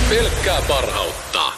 Pelkkää parhautta.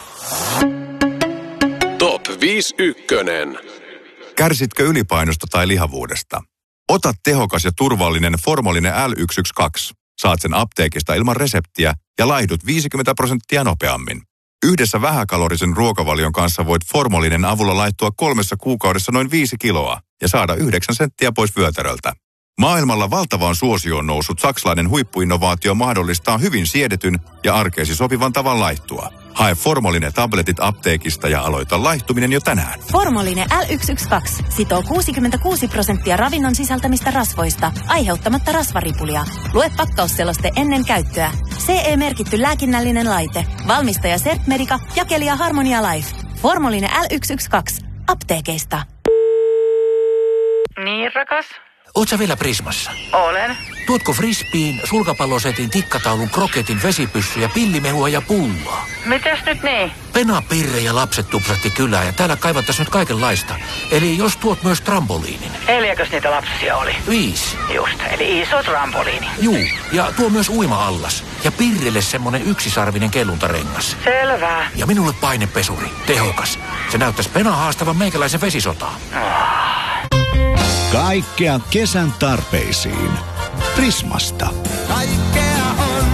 Top 5 ykkönen. Kärsitkö ylipainosta tai lihavuudesta? Ota tehokas ja turvallinen Formolinen L112. Saat sen apteekista ilman reseptiä ja laihdut 50% nopeammin. Yhdessä vähäkalorisen ruokavalion kanssa voit Formolinen avulla laittua 3 kuukaudessa noin 5 kiloa ja saada 9 senttiä pois vyötäröltä. Maailmalla valtavaan suosioon noussut saksalainen huippuinnovaatio mahdollistaa hyvin siedetyn ja arkeesi sopivan tavan laihtua. Hae Formolinen tabletit apteekista ja aloita laihtuminen jo tänään. Formolinen L112 sitoo 66% ravinnon sisältämistä rasvoista, aiheuttamatta rasvaripulia. Lue pakkausseloste ennen käyttöä. CE-merkitty lääkinnällinen laite. Valmistaja Certmedica, jakelija Harmonia Life. Formolinen L112. Apteekeista. Niin, rakas? Oot sä vielä Prismassa? Olen. Tuotko frisbeen, sulkapallosetin, tikkataulun, kroketin, vesipyssy ja pillimehua ja pullaa? Mitäs nyt niin? Pena, Pirre ja lapset tupsahti kylään ja täällä kaivattaisiin nyt kaikenlaista. Eli jos tuot myös trampoliinin. 4 niitä lapsia oli? 5. Just, eli iso trampoliini. Juu, ja tuo myös uima-allas. Ja Pirrelle semmonen yksisarvinen kelluntarengas. Selvä. Ja minulle painepesuri, tehokas. Se näyttäisi Pena haastavan meikäläisen vesisotaa. Kaikkea kesän tarpeisiin. Prismasta. Kaikkea on.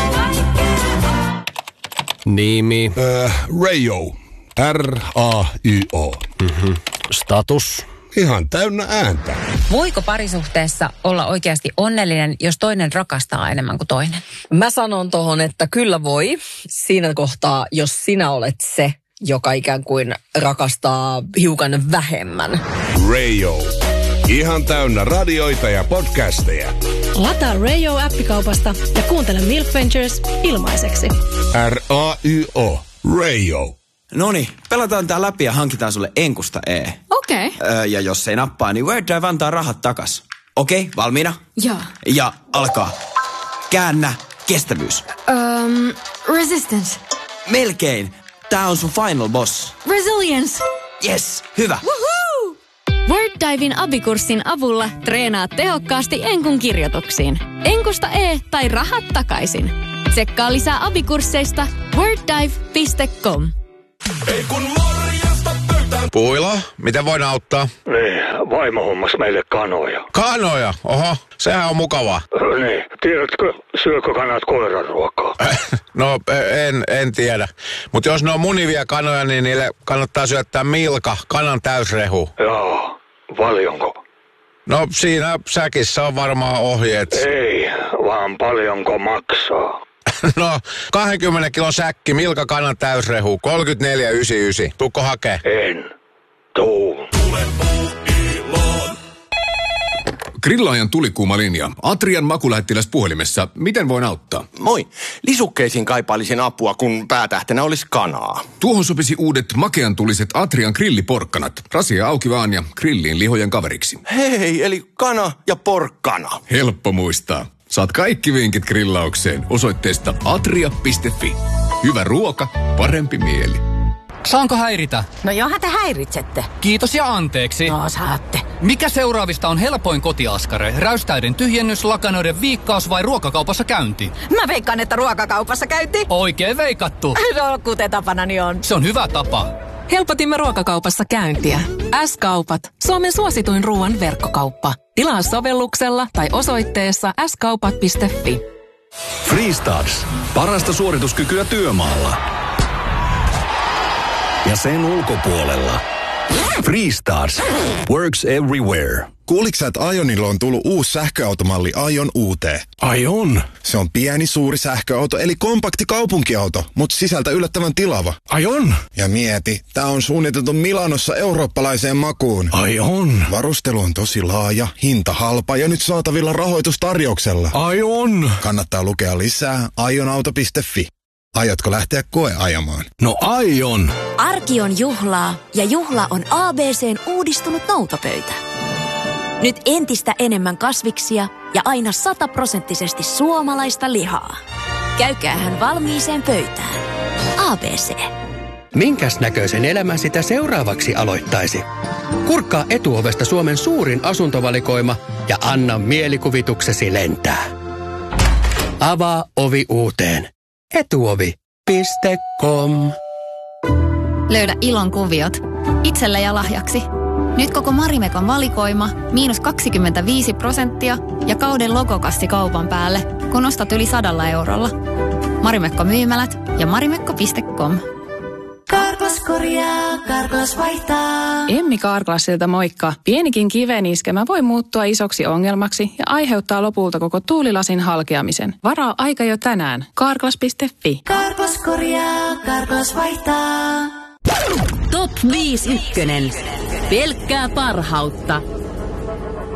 Nimi. Rayo. R-A-Y-O. Status. Ihan täynnä ääntä. Voiko parisuhteessa olla oikeasti onnellinen, jos toinen rakastaa enemmän kuin toinen? Mä sanon tohon, että kyllä voi. Siinä kohtaa, jos sinä olet se, joka ikään kuin rakastaa hiukan vähemmän. Rayo. Ihan täynnä radioita ja podcasteja. Lataa Rayo-appikaupasta ja kuuntele Milk Ventures ilmaiseksi. R-A-Y-O. Rayo. Noniin, pelataan tää läpi ja hankitaan sulle Enkusta E. Okei. Ja jos ei nappaa, niin Worddrive antaa rahat takas. Okei, valmiina? Joo. Ja alkaa. Käännä kestävyys. Resistance. Melkein. Tää on sun final boss. Resilience. Yes, hyvä. Woohoo! Worddiven abikurssin avulla treenaat tehokkaasti Enkun kirjoituksiin. Enkusta E tai rahat takaisin. Tsekkaa lisää abikursseista worddive.com. Puila, miten voin auttaa? Niin, vaimo hommas meille kanoja. Kanoja? Oho, sehän on mukavaa. Niin, tiedätkö, syökö kanat koiran ruokaa? No, en tiedä. Mutta jos ne on munivia kanoja, niin niille kannattaa syöttää Milka, kanan täysrehu. Joo, paljonko? No, siinä säkissä on varmaan ohjeet. Ei, vaan paljonko maksaa. No, 20 kilon säkki, Milka kanan täysrehu, 34,99. Tuukko hakee? En. Tuu. Grillaajan tulikuuma linja. Atrian makulähettiläs puhelimessa. Miten voin auttaa? Moi. Lisukkeisiin kaipailisin apua, kun päätähtenä olisi kanaa. Tuohon sopisi uudet makean tuliset Atrian grilliporkkanat. Rasia auki vaan ja grilliin lihojen kaveriksi. Hei, eli kana ja porkkana. Helppo muistaa. Saat kaikki vinkit grillaukseen osoitteesta atria.fi. Hyvä ruoka, parempi mieli. Saanko häiritä? No johan te häiritsette. Kiitos ja anteeksi. No saatte. Mikä seuraavista on helpoin kotiaskare? Räystäiden tyhjennys, lakanoiden viikkaus vai ruokakaupassa käynti? Mä veikkaan, että ruokakaupassa käynti. Oikein veikattu. No, kuten tapanani on. Se on hyvä tapa. Helpotimme ruokakaupassa käyntiä. S-kaupat. Suomen suosituin ruoan verkkokauppa. Tilaa sovelluksella tai osoitteessa skaupat.fi. Freestars. Parasta suorituskykyä työmaalla. Ja sen ulkopuolella. Freestars. Works everywhere. Kuuliksä, että Ionilla on tullut uusi sähköautomalli Ion UT? Aion. Se on pieni, suuri sähköauto, eli kompakti kaupunkiauto, mutta sisältä yllättävän tilava. Aion. Ja mieti, tää on suunniteltu Milanossa eurooppalaiseen makuun. Aion. Varustelu on tosi laaja, hinta halpa ja nyt saatavilla rahoitustarjouksella. Aion. Kannattaa lukea lisää ionauto.fi. Aiotko lähteä koeajamaan? No aion. Arki on juhlaa ja juhla on ABC:n uudistunut noutopöytä. Nyt entistä enemmän kasviksia ja aina 100% suomalaista lihaa. Käykäähän valmiiseen pöytään. ABC. Minkäs näköisen elämän sitä seuraavaksi aloittaisi? Kurkkaa Etuovesta Suomen suurin asuntovalikoima ja anna mielikuvituksesi lentää. Avaa ovi uuteen. Etuovi. Carglass.com. Löydä ilon kuviot itselle ja lahjaksi. Nyt koko Marimekon valikoima -25% ja kauden logokassi kaupan päälle, kun ostat yli 100 eurolla. Marimekko myymälät ja marimekko.com. Carglass korjaa, Carglass vaihtaa. Emmi Carglassilta moikka. Pienikin kiveniskemä voi muuttua isoksi ongelmaksi ja aiheuttaa lopulta koko tuulilasin halkeamisen. Varaa aika jo tänään. Carglass.fi. Carglass korjaa, Carglass vaihtaa. Top 5 ykkönen. Pelkkää parhautta.